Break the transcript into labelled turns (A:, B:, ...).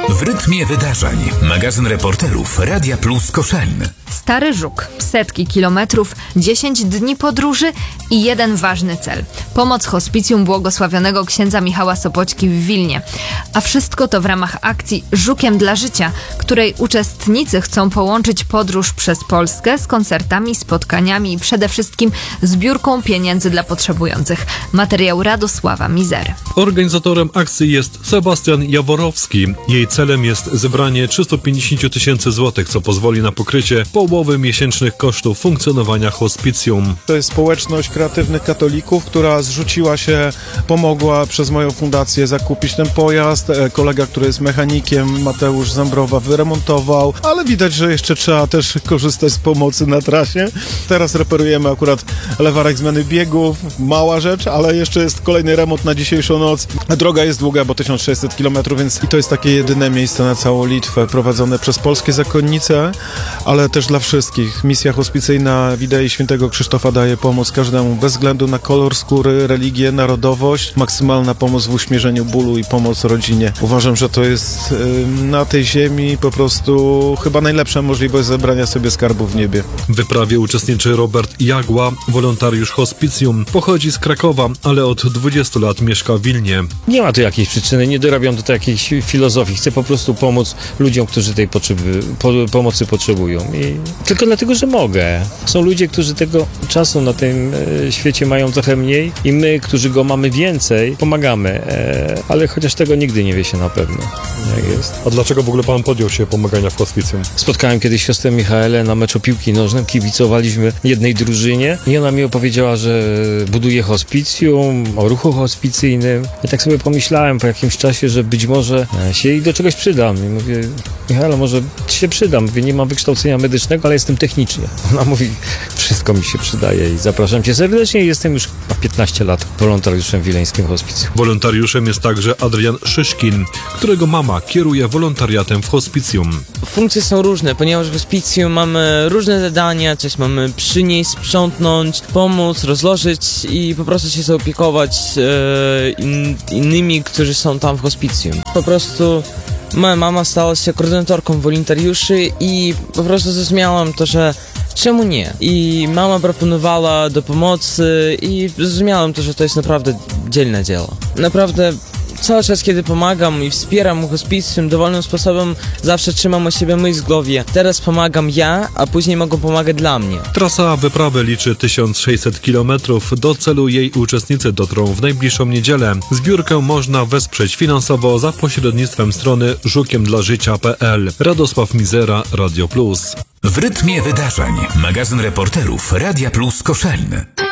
A: W rytmie wydarzeń. Magazyn reporterów Radia Plus Koszalin.
B: Stary Żuk, setki kilometrów, 10 dni podróży i jeden ważny cel. Pomoc hospicjum błogosławionego księdza Michała Sopoćki w Wilnie. A wszystko to w ramach akcji Żukiem dla życia, której uczestnicy chcą połączyć podróż przez Polskę z koncertami, spotkaniami i przede wszystkim zbiórką pieniędzy dla potrzebujących. Materiał Radosława Mizery.
C: Organizatorem akcji jest Sebastian Jaworowski. Jej celem jest zebranie 350 000 złotych, co pozwoli na pokrycie połowy miesięcznych kosztów funkcjonowania hospicjum.
D: To jest społeczność kreatywnych katolików, która zrzuciła się, pomogła przez moją fundację zakupić ten pojazd. Kolega, który jest mechanikiem, Mateusz Zambrowa, wyremontował, ale widać, że jeszcze trzeba też korzystać z pomocy na trasie. Teraz reperujemy akurat lewarek zmiany biegów, mała rzecz, ale jeszcze jest kolejny remont na dzisiejszą noc. Droga jest długa, bo 1600 km, więc i to jest takie jedyne miejsce na całą Litwę, prowadzone przez polskie zakonnice, ale też dla wszystkich. Misja hospicyjna w idei świętego Krzysztofa daje pomoc każdemu, bez względu na kolor skóry, religię, narodowość. Maksymalna pomoc w uśmierzeniu bólu i pomoc rodzinie. Uważam, że to jest na tej ziemi po prostu chyba najlepsza możliwość zebrania sobie skarbu w niebie.
C: W wyprawie uczestniczy Robert Jagła, wolontariusz hospicjum. Pochodzi z Krakowa, ale od 20 lat mieszka w Wilnie.
E: Nie ma tu jakiejś przyczyny, nie dorabiam do jakiejś filozofii. Chcę po prostu pomóc ludziom, którzy tej pomocy potrzebują. I tylko dlatego, że mogę. Są ludzie, którzy tego czasu na tym świecie mają trochę mniej i my, którzy go mamy więcej, pomagamy. Ale chociaż tego nigdy nie wie się na pewno, jak jest.
C: A dlaczego w ogóle pan podjął się pomagania w hospicjum?
E: Spotkałem kiedyś siostrę Michaelę na meczu piłki nożnej, kibicowaliśmy jednej drużynie i ona mi opowiedziała, że buduje hospicjum, o ruchu hospicyjnym. I tak sobie pomyślałem po jakimś czasie, że być może się jej do czegoś przydam. I mówię, Michaela, może ci się przydam. Mówię, nie mam wykształcenia medycznego, ale jestem technicznie. Ona mówi, wszystko mi się przydaje i zapraszam cię serdecznie. Jestem już 15 lat wolontariuszem w wileńskim hospicjum.
C: Wolontariuszem jest także Adrian Szyszkin, którego mama kieruje wolontariatem w hospicjum.
F: Funkcje są różne, ponieważ w hospicjum mamy różne zadania, coś mamy przynieść, sprzątnąć, pomóc, rozłożyć i po prostu się zaopiekować innymi, którzy są tam w hospicjum. Po prostu moja mama stała się koordynatorką wolontariuszy i po prostu zrozumiałam to, że czemu nie? I mama proponowała do pomocy i zrozumiałam to, że to jest naprawdę dzielne dzieło. Naprawdę cały czas, kiedy pomagam i wspieram hospicjum dowolnym sposobem, zawsze trzymam o siebie myśl w głowie. Teraz pomagam ja, a później mogą pomagać dla mnie.
C: Trasa wyprawy liczy 1600 km. Do celu jej uczestnicy dotrą w najbliższą niedzielę. Zbiórkę można wesprzeć finansowo za pośrednictwem strony żukiemdlażycia.pl. Radosław Mizera, Radio Plus.
A: W rytmie wydarzeń. Magazyn reporterów Radia Plus Koszalin.